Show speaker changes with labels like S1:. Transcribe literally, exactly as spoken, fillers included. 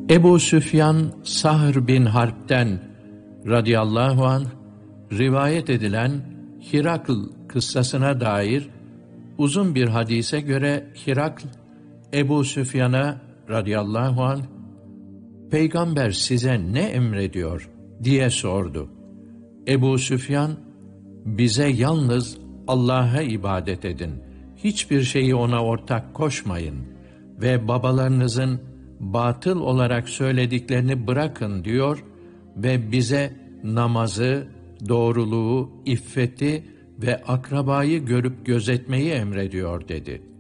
S1: Ebu Süfyan Sahr bin Harp'ten radıyallahu anh rivayet edilen Hirakl kıssasına dair uzun bir hadise göre Hirakl Ebu Süfyan'a radıyallahu anh "Peygamber size ne emrediyor?" diye sordu. Ebu Süfyan, "Bize yalnız Allah'a ibadet edin, hiçbir şeyi ona ortak koşmayın ve babalarınızın batıl olarak söylediklerini bırakın" diyor ve bize namazı, doğruluğu, iffeti ve akrabayı görüp gözetmeyi emrediyor dedi.